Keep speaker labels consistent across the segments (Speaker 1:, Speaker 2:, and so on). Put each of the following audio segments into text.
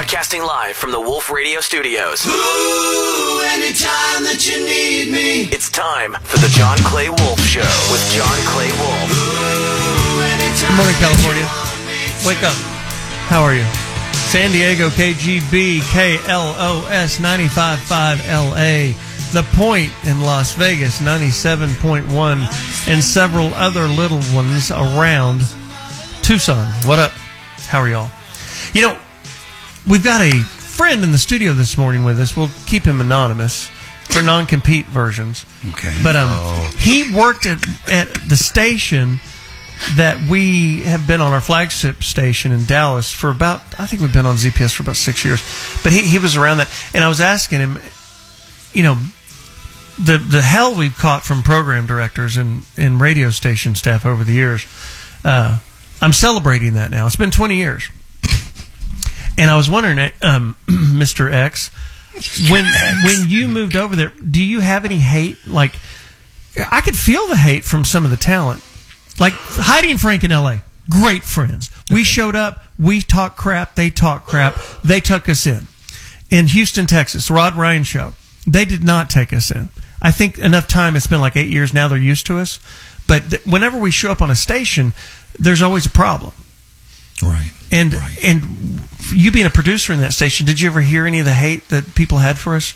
Speaker 1: Broadcasting live from the Wolf Radio Studios.
Speaker 2: Ooh, anytime that you need me.
Speaker 1: It's time for the John Clay Wolf Show with John Clay Wolf.
Speaker 3: Good morning, California. Wake up. How are you? San Diego, KGB, KLOS 95.5 LA. The Point in Las Vegas, 97.1, and several other little ones around Tucson. What up? How are y'all? You know, we've got a friend in the studio this morning with us. We'll keep him anonymous for non-compete versions.
Speaker 4: Okay.
Speaker 3: But he worked at the station that we have been on, our flagship station in Dallas, for about, I think we've been on ZPS for about 6 years. But he was around that. And I was asking him, you know, the hell we've caught from program directors and radio station staff over the years. I'm celebrating that now. It's been 20 years. And I was wondering, Mr. X, when you moved over there, do you have any hate? Like, I could feel the hate from some of the talent. Like Heidi and Frank in L.A., great friends. We showed up, we talked crap, they talked crap, they took us in. In Houston, Texas, Rod Ryan show, they did not take us in. I think enough time, it's been like 8 years now, they're used to us. But whenever we show up on a station, there's always a problem.
Speaker 4: Right.
Speaker 3: And you being a producer in that station, did you ever hear any of the hate that people had for us?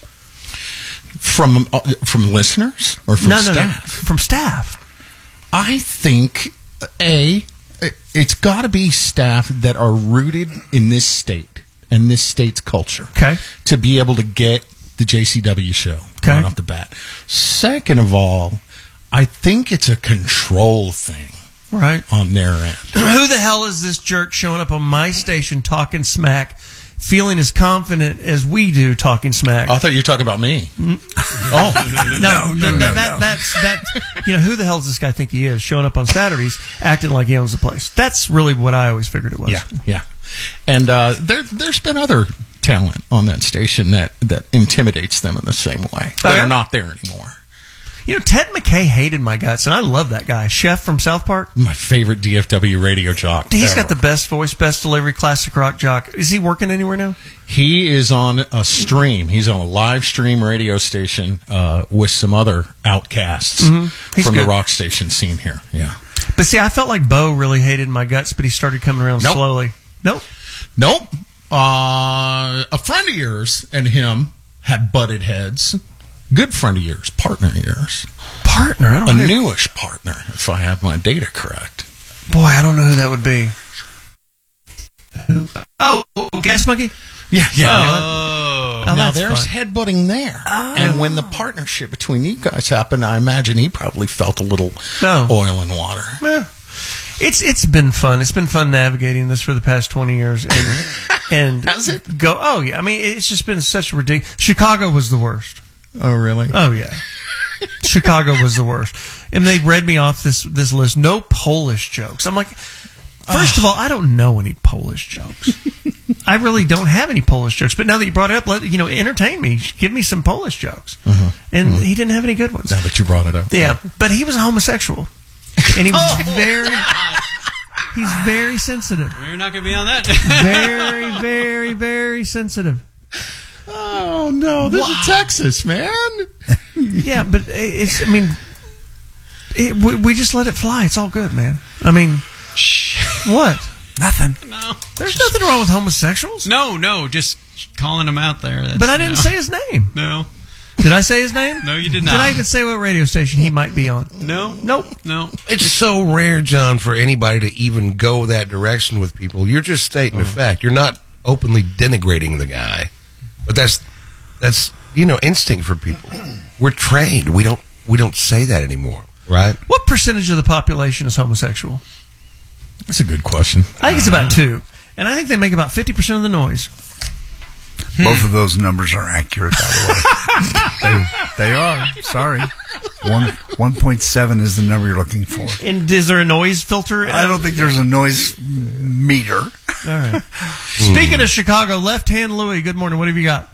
Speaker 4: From listeners or from staff?
Speaker 3: No, from staff.
Speaker 4: I think, it's got to be staff that are rooted in this state and this state's culture.
Speaker 3: Okay.
Speaker 4: To be able to get the JCW show right off the bat. Second of all, I think it's a control thing.
Speaker 3: Right.
Speaker 4: On their end.
Speaker 3: Who the hell is this jerk showing up on my station talking smack, feeling as confident as we do talking smack?
Speaker 4: I thought you were talking about me.
Speaker 3: No. That's you know, who the hell does this guy think he is, showing up on Saturdays acting like he owns the place? That's really what I always figured it was.
Speaker 4: Yeah. And there's been other talent on that station that intimidates them in the same way. That are not there anymore.
Speaker 3: You know, Ted McKay hated my guts, and I love that guy. Chef from South Park.
Speaker 4: My favorite DFW radio jock.
Speaker 3: He's got the best voice, best delivery, classic rock jock. Is he working anywhere now?
Speaker 4: He is on a stream. He's on a live stream radio station with some other outcasts from the rock station scene here. Yeah.
Speaker 3: But see, I felt like Bo really hated my guts, but he started coming around slowly. Nope.
Speaker 4: A friend of yours and him had butted heads. Good friend of yours, partner of yours.
Speaker 3: Partner? I don't know.
Speaker 4: A newish partner, if I have my data correct.
Speaker 3: Boy, I don't know who that would be. Oh, Gas Monkey?
Speaker 4: Yeah. Now
Speaker 3: that's
Speaker 4: there's
Speaker 3: fun.
Speaker 4: headbutting there. Oh. And when the partnership between you guys happened, I imagine he probably felt a little oil and water.
Speaker 3: Yeah. It's been fun. It's been fun navigating this for the past 20 years. And
Speaker 4: has it?
Speaker 3: Oh, yeah. I mean, it's just been such a ridiculous... Chicago was the worst.
Speaker 4: Oh, really?
Speaker 3: Oh, yeah. Chicago was the worst. And they read me off this list. No Polish jokes. I'm like, first of all, I don't know any Polish jokes. I really don't have any Polish jokes. But now that you brought it up, entertain me. Give me some Polish jokes. And he didn't have any good ones.
Speaker 4: Now that you brought it up.
Speaker 3: Yeah. But he was a homosexual. And he was he's very sensitive.
Speaker 5: We're not going to be on that.
Speaker 3: Very, very, very sensitive.
Speaker 4: Oh, no. This is Texas, man.
Speaker 3: Yeah, but we just let it fly. It's all good, man. I mean, what?
Speaker 5: Nothing. No.
Speaker 3: There's nothing wrong with homosexuals.
Speaker 5: No, just calling them out there.
Speaker 3: But I didn't say his name.
Speaker 5: No.
Speaker 3: Did I say his name?
Speaker 5: No, you did not.
Speaker 3: Did I even say what radio station he might be on?
Speaker 5: No.
Speaker 3: Nope.
Speaker 5: No.
Speaker 6: It's so rare, John, for anybody to even go that direction with people. You're just stating a fact. You're not openly denigrating the guy. But that's instinct for people. We're trained. We don't say that anymore, right?
Speaker 3: What percentage of the population is homosexual?
Speaker 4: That's a good question.
Speaker 3: I think it's about 2. And I think they make about 50% of the noise.
Speaker 7: Both of those numbers are accurate, by the way. they are. Sorry. 1.7 is the number you're looking for.
Speaker 3: And is there a noise filter?
Speaker 7: I don't think there's a noise meter.
Speaker 3: All right. Speaking of Chicago, Left Hand Louie, good morning. What have you got?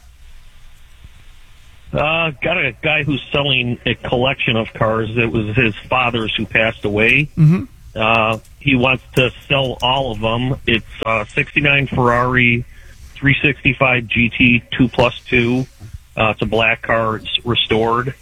Speaker 8: Got a guy who's selling a collection of cars. It was his father's who passed away.
Speaker 3: Mm-hmm.
Speaker 8: He wants to sell all of them. It's 69 Ferrari, 365 GT 2+2. It's a black car. It's restored.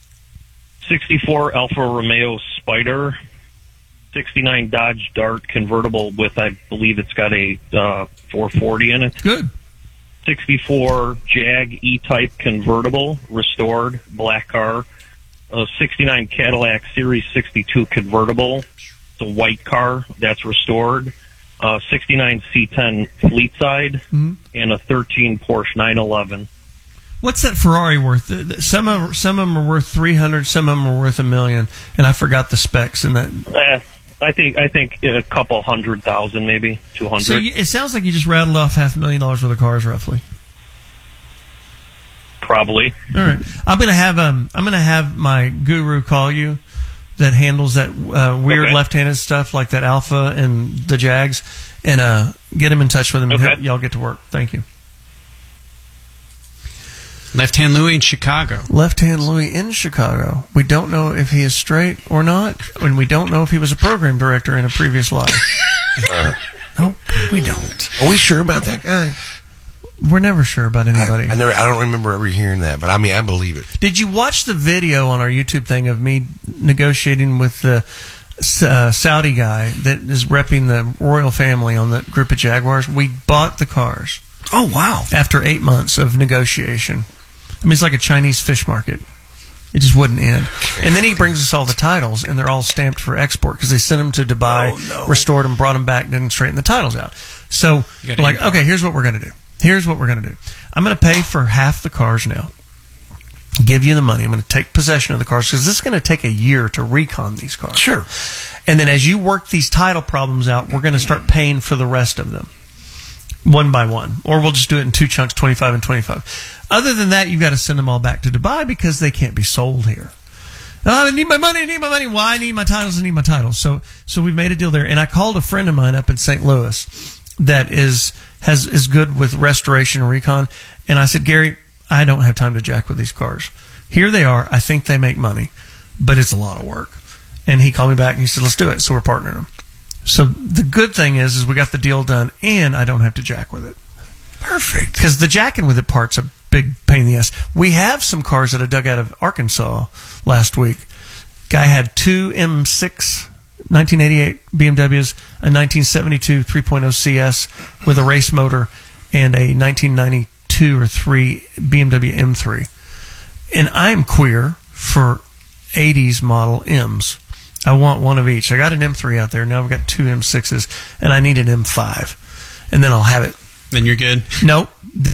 Speaker 8: 64 Alfa Romeo Spider. 69 Dodge Dart convertible with, I believe it's got a 440 in it.
Speaker 3: Good.
Speaker 8: 64 Jag E-Type convertible, restored, black car. 69 Cadillac Series 62 convertible. It's a white car, that's restored. 69 C10 fleet side, and a 13 Porsche 911.
Speaker 3: What's that Ferrari worth? Some of them are worth 300, some of them are worth $1 million, and I forgot the specs in that.
Speaker 8: I think a couple 100,000, maybe 200.
Speaker 3: So it sounds like you just rattled off $500,000 worth of cars, roughly.
Speaker 8: Probably.
Speaker 3: All right, I'm gonna have my guru call you, that handles that weird left-handed stuff like that Alpha and the Jags, and get him in touch with him.
Speaker 8: Okay.
Speaker 3: And y'all get to work. Thank you.
Speaker 5: Left Hand Louie in Chicago.
Speaker 3: Left Hand Louie in Chicago. We don't know if he is straight or not, and we don't know if he was a program director in a previous life.
Speaker 7: Nope, we don't.
Speaker 6: Are we sure about that guy?
Speaker 3: We're never sure about anybody.
Speaker 6: I don't remember ever hearing that, but I mean, I believe it.
Speaker 3: Did you watch the video on our YouTube thing of me negotiating with the Saudi guy that is repping the royal family on that group of Jaguars? We bought the cars.
Speaker 7: Oh, wow.
Speaker 3: After 8 months of negotiation. I mean, it's like a Chinese fish market. It just wouldn't end. And then he brings us all the titles, and they're all stamped for export because they sent them to Dubai, restored them, brought them back, didn't straighten the titles out. So, like, okay, here's what we're going to do. Here's what we're going to do. I'm going to pay for half the cars now. Give you the money. I'm going to take possession of the cars because this is going to take a year to recon these cars.
Speaker 6: Sure.
Speaker 3: And then as you work these title problems out, we're going to start paying for the rest of them. One by one. Or we'll just do it in two chunks, 25 and 25. Other than that, you've got to send them all back to Dubai because they can't be sold here. Oh, I need my money. Well, I need my titles. So we made a deal there. And I called a friend of mine up in St. Louis that is good with restoration and recon. And I said, Gary, I don't have time to jack with these cars. Here they are. I think they make money, but it's a lot of work. And he called me back and he said, let's do it. So we're partnering them. So the good thing is we got the deal done and I don't have to jack with it.
Speaker 7: Perfect.
Speaker 3: Because the jacking with it part's a big pain in the ass. We have some cars that I dug out of Arkansas last week. Guy had two M6 1988 BMWs, a 1972 3.0 CS with a race motor, and a 1992 or 3 BMW M3. And I'm queer for 80s model M's. I want one of each. I got an M3 out there. Now I've got two M6s, and I need an M5. And then I'll have it.
Speaker 5: Then you're good?
Speaker 3: Nope.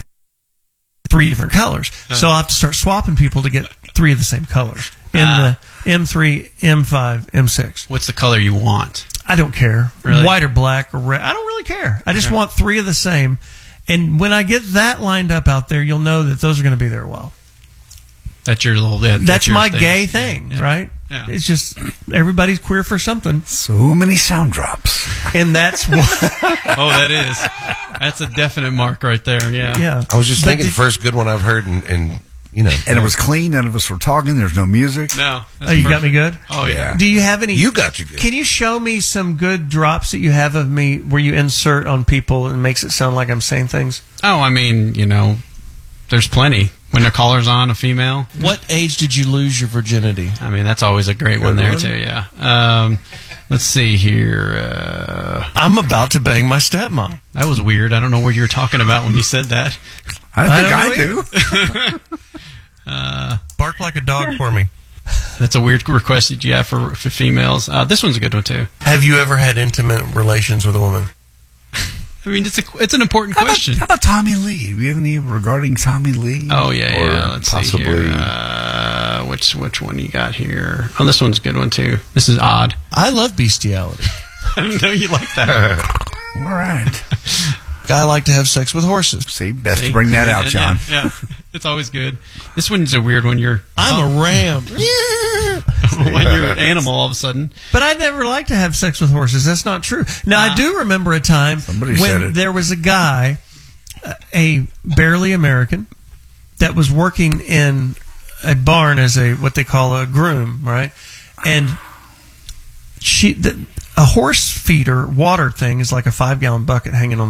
Speaker 3: 3 different colors. So I'll have to start swapping people to get 3 of the same colors. In the M3, M5, M6.
Speaker 5: What's the color you want?
Speaker 3: I don't care.
Speaker 5: Really?
Speaker 3: White or black or red. I don't really care. I just want 3 of the same. And when I get that lined up out there, you'll know that those are going to be there a while.
Speaker 5: That's your little...
Speaker 3: That's
Speaker 5: your
Speaker 3: my
Speaker 5: thing.
Speaker 3: gay thing, right?
Speaker 5: Yeah.
Speaker 3: It's just everybody's queer for something.
Speaker 7: So many sound drops.
Speaker 3: And that's what...
Speaker 5: Oh, that is. That's a definite mark right there, yeah.
Speaker 3: Yeah.
Speaker 6: I was just thinking the first good one I've heard, and you know.
Speaker 7: And it was clean. None of us were talking. There's no music.
Speaker 5: No.
Speaker 3: Oh, you got me good?
Speaker 5: Oh, yeah.
Speaker 3: Do you have any...
Speaker 6: You got you good.
Speaker 3: Can you show me some good drops that you have of me where you insert on people and makes it sound like I'm saying things?
Speaker 5: Oh, I mean, there's plenty. When the caller's on, a female.
Speaker 3: What age did you lose your virginity?
Speaker 5: I mean, that's always a great one there, too, yeah. Let's see here.
Speaker 3: I'm about to bang my stepmom.
Speaker 5: That was weird. I don't know what you were talking about when you said that.
Speaker 7: I think I do.
Speaker 6: Bark like a dog for me.
Speaker 5: That's a weird request that you have for females. This one's a good one, too.
Speaker 6: Have you ever had intimate relations with a woman?
Speaker 5: I mean, it's an important question.
Speaker 7: How about Tommy Lee? Do you have any regarding Tommy Lee?
Speaker 5: Oh, yeah. Let's
Speaker 6: possibly.
Speaker 5: see here. Which one you got here? Oh, this one's a good one, too. This is odd.
Speaker 3: I love bestiality.
Speaker 5: I didn't know you liked that.
Speaker 7: All right.
Speaker 3: I like to have sex with horses.
Speaker 7: See, best to bring that out, John.
Speaker 5: Yeah. It's always good. This one's a weird one.
Speaker 3: I'm a ram.
Speaker 5: When you're an animal all of a sudden.
Speaker 3: But I never liked to have sex with horses. That's not true. Now, I do remember a time
Speaker 7: Somebody said
Speaker 3: when
Speaker 7: it.
Speaker 3: there was a guy, a barely American, that was working in a barn as what they call a groom, right? And a horse feeder water thing is like a 5-gallon bucket hanging on